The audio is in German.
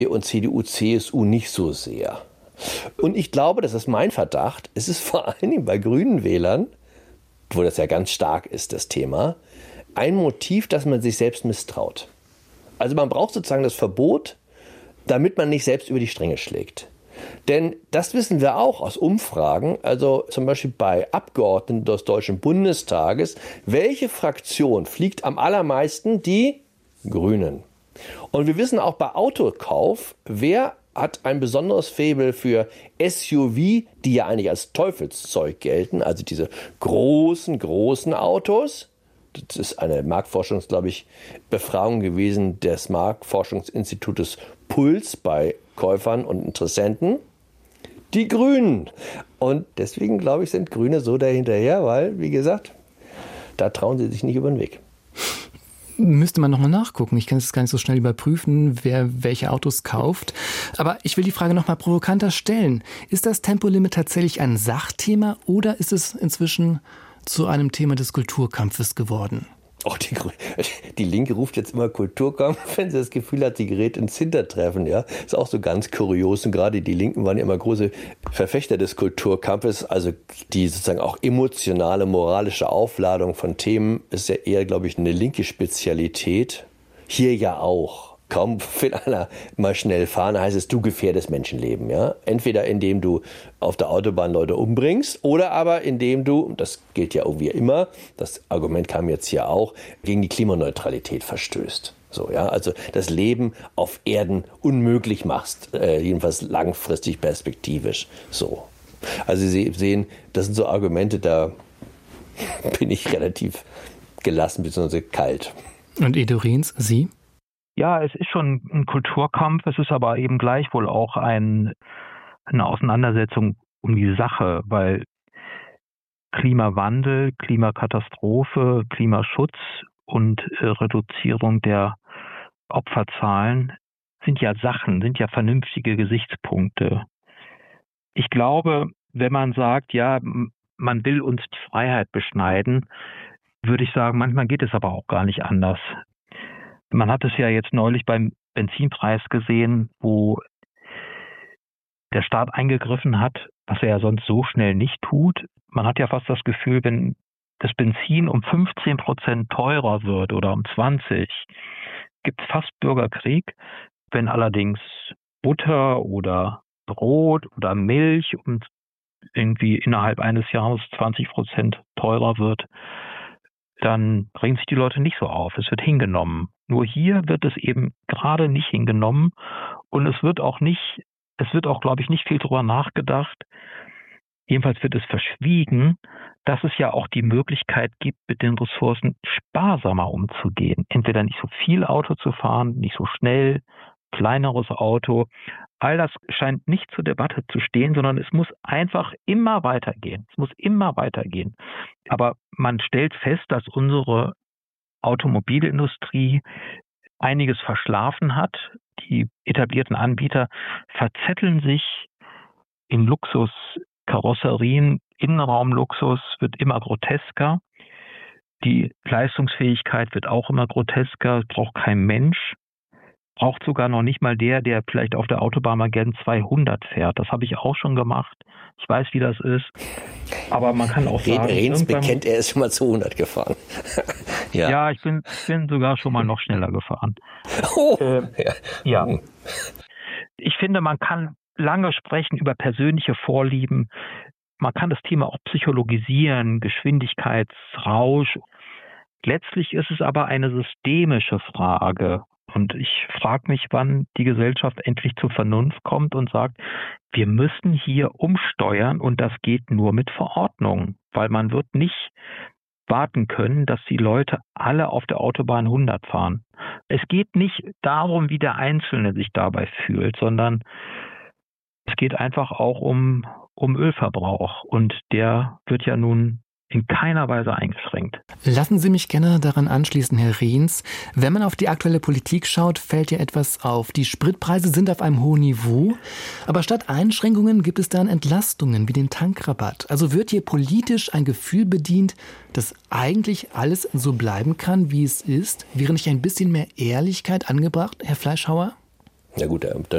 und CDU, CSU nicht so sehr. Und ich glaube, das ist mein Verdacht, es ist vor allen Dingen bei grünen Wählern, wo das ja ganz stark ist, das Thema, ein Motiv, dass man sich selbst misstraut. Also man braucht sozusagen das Verbot, damit man nicht selbst über die Stränge schlägt. Denn das wissen wir auch aus Umfragen, also zum Beispiel bei Abgeordneten des Deutschen Bundestages, welche Fraktion fliegt am allermeisten? Die Grünen. Und wir wissen auch bei Autokauf, wer hat ein besonderes Faible für SUV, die ja eigentlich als Teufelszeug gelten, also diese großen Autos. Das ist eine Marktforschungs, glaube ich, Befragung gewesen des Marktforschungsinstitutes Puls bei Käufern und Interessenten. Die Grünen. Und deswegen, glaube ich, sind Grüne so dahinterher, weil, wie gesagt, da trauen sie sich nicht über den Weg. Müsste man nochmal nachgucken. Ich kann es gar nicht so schnell überprüfen, wer welche Autos kauft. Aber ich will die Frage nochmal provokanter stellen. Ist das Tempolimit tatsächlich ein Sachthema oder ist es inzwischen zu einem Thema des Kulturkampfes geworden? Oh, die Linke ruft jetzt immer Kulturkampf, wenn sie das Gefühl hat, sie gerät ins Hintertreffen. Ja? Ist auch so ganz kurios. Und gerade die Linken waren ja immer große Verfechter des Kulturkampfes. Also die sozusagen auch emotionale, moralische Aufladung von Themen ist ja eher, glaube ich, eine linke Spezialität. Hier ja auch. Kaum will einer mal schnell fahren, heißt es, du gefährdest Menschenleben. Ja? Entweder indem du auf der Autobahn Leute umbringst oder aber indem du, das gilt ja irgendwie immer, das Argument kam jetzt hier auch, gegen die Klimaneutralität verstößt. So, ja? Also das Leben auf Erden unmöglich machst, jedenfalls langfristig perspektivisch. So. Also Sie sehen, das sind so Argumente, da bin ich relativ gelassen bzw. kalt. Und Edo Rehns, Sie? Ja, es ist schon ein Kulturkampf, es ist aber eben gleichwohl auch eine Auseinandersetzung um die Sache, weil Klimawandel, Klimakatastrophe, Klimaschutz und Reduzierung der Opferzahlen sind ja Sachen, sind ja vernünftige Gesichtspunkte. Ich glaube, wenn man sagt, ja, man will uns die Freiheit beschneiden, würde ich sagen, manchmal geht es aber auch gar nicht anders. Man hat es ja jetzt neulich beim Benzinpreis gesehen, wo der Staat eingegriffen hat, was er ja sonst so schnell nicht tut. Man hat ja fast das Gefühl, wenn das Benzin um 15% teurer wird oder um 20%, gibt es fast Bürgerkrieg. Wenn allerdings Butter oder Brot oder Milch und irgendwie innerhalb eines Jahres 20% teurer wird, dann bringen sich die Leute nicht so auf. Es wird hingenommen. Nur hier wird es eben gerade nicht hingenommen und es wird auch, glaube ich, nicht viel drüber nachgedacht. Jedenfalls wird es verschwiegen, dass es ja auch die Möglichkeit gibt, mit den Ressourcen sparsamer umzugehen. Entweder nicht so viel Auto zu fahren, nicht so schnell, kleineres Auto. All das scheint nicht zur Debatte zu stehen, sondern es muss einfach immer weitergehen. Es muss immer weitergehen. Aber man stellt fest, dass unsere Automobilindustrie einiges verschlafen hat. Die etablierten Anbieter verzetteln sich in Luxuskarosserien. Innenraumluxus wird immer grotesker. Die Leistungsfähigkeit wird auch immer grotesker. Es braucht kein Mensch. Braucht sogar noch nicht mal der vielleicht auf der Autobahn mal gern 200 fährt. Das habe ich auch schon gemacht. Ich weiß, wie das ist. Aber man kann auch sagen... Rehns bekennt, er ist schon mal 200 gefahren. Ja, ich bin sogar schon mal noch schneller gefahren. Oh, ja. Ich finde, man kann lange sprechen über persönliche Vorlieben. Man kann das Thema auch psychologisieren, Geschwindigkeitsrausch. Letztlich ist es aber eine systemische Frage. Und ich frage mich, wann die Gesellschaft endlich zur Vernunft kommt und sagt, wir müssen hier umsteuern und das geht nur mit Verordnung, weil man wird nicht warten können, dass die Leute alle auf der Autobahn 100 fahren. Es geht nicht darum, wie der Einzelne sich dabei fühlt, sondern es geht einfach auch um Ölverbrauch und der wird ja nun in keiner Weise eingeschränkt. Lassen Sie mich gerne daran anschließen, Herr Rehns. Wenn man auf die aktuelle Politik schaut, fällt ja etwas auf. Die Spritpreise sind auf einem hohen Niveau, aber statt Einschränkungen gibt es dann Entlastungen wie den Tankrabatt. Also wird hier politisch ein Gefühl bedient, dass eigentlich alles so bleiben kann, wie es ist? Wäre nicht ein bisschen mehr Ehrlichkeit angebracht, Herr Fleischhauer? Na gut, da